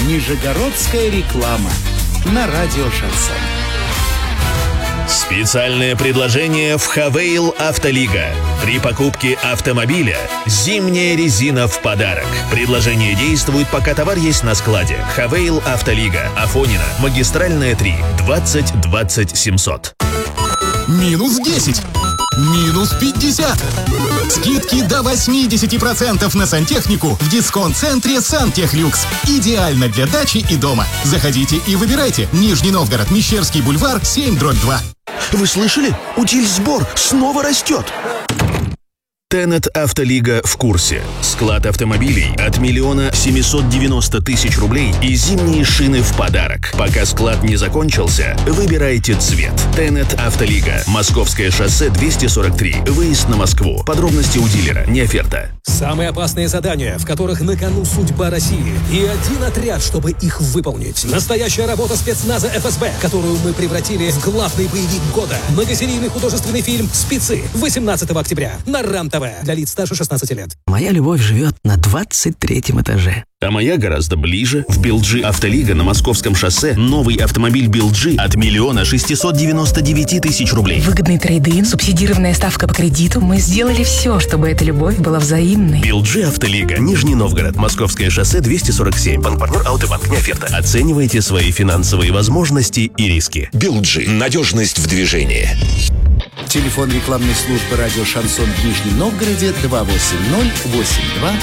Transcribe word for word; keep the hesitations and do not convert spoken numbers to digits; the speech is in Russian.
Нижегородская реклама на радио «Шансон». Специальное предложение в Хавейл Автолига. При покупке автомобиля зимняя резина в подарок. Предложение действует, пока товар есть на складе. Хавейл Автолига. Афонина. Магистральная три. двадцать двадцать семьсот. Минус десять. Минус пятьдесят. Скидки до восемьдесят процентов на сантехнику в дисконт-центре «Сантехлюкс». Идеально для дачи и дома. Заходите и выбирайте. Нижний Новгород, Мещерский бульвар, семь дробь два. Вы слышали? Утильсбор снова растет. Тенет Автолига в курсе. Склад автомобилей от миллиона семьсот девяносто тысяч рублей и зимние шины в подарок. Пока склад не закончился, выбирайте цвет. Тенет Автолига. Московское шоссе двести сорок три. Выезд на Москву. Подробности у дилера. Не оферта. Самые опасные задания, в которых на кону судьба России. И один отряд, чтобы их выполнить. Настоящая работа спецназа эф эс бэ, которую мы превратили в главный боевик года. Многосерийный художественный фильм «Спецы» восемнадцатого октября на РАН-ТВ. Для лиц старше шестнадцати лет. Моя любовь живет на двадцать третьем этаже. А моя гораздо ближе. В би эл джи Автолига на Московском шоссе новый автомобиль би эл джи от миллиона шестисот девяноста девяти тысяч рублей. Выгодный трейд-ин, субсидированная ставка по кредиту. Мы сделали все, чтобы эта любовь была взаимной. би эл джи Автолига. Нижний Новгород. Московское шоссе двести сорок семь. Банк-партнер Аутобанк. Не оферта. Оценивайте свои финансовые возможности и риски. би эл джи. Надежность в движении. Телефон рекламной службы радио «Шансон» в Нижнем Новгороде два восемь ноль восемь два